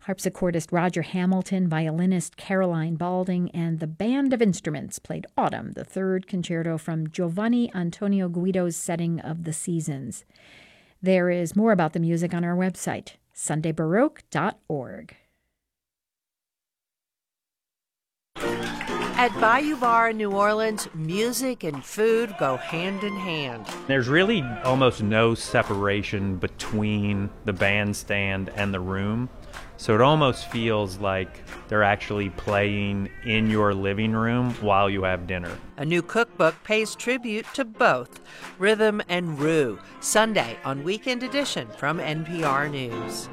Harpsichordist Roger Hamilton, violinist Caroline Balding, and the Band of Instruments played Autumn, the third concerto from Giovanni Antonio Guido's setting of the seasons. There is more about the music on our website, sundaybaroque.org. At Bayou Bar in New Orleans, music and food go hand in hand. There's really almost no separation between the bandstand and the room. So it almost feels like they're actually playing in your living room while you have dinner. A new cookbook pays tribute to both rhythm and roux. Sunday on Weekend Edition from NPR News.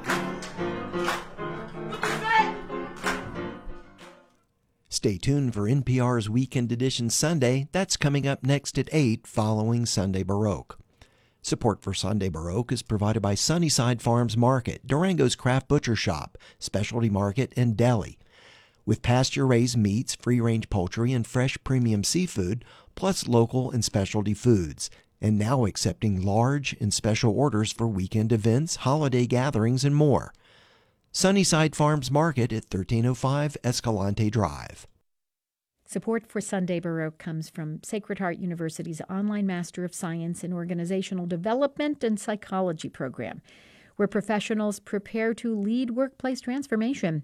Stay tuned for NPR's Weekend Edition Sunday. That's coming up next at 8 following Sunday Baroque. Support for Sunday Baroque is provided by Sunnyside Farms Market, Durango's craft butcher shop, specialty market, and deli. With pasture-raised meats, free-range poultry, and fresh premium seafood, plus local and specialty foods. And now accepting large and special orders for weekend events, holiday gatherings, and more. Sunnyside Farms Market at 1305 Escalante Drive. Support for Sunday Baroque comes from Sacred Heart University's online Master of Science in Organizational Development and Psychology program, where professionals prepare to lead workplace transformation.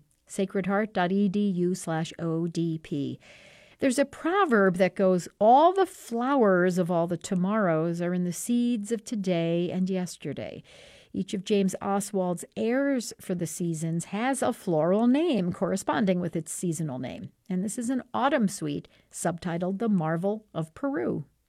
sacredheart.edu/ODP. There's a proverb that goes, all the flowers of all the tomorrows are in the seeds of today and yesterday. Each of James Oswald's airs for the seasons has a floral name corresponding with its seasonal name. And this is an autumn suite subtitled The Marvel of Peru.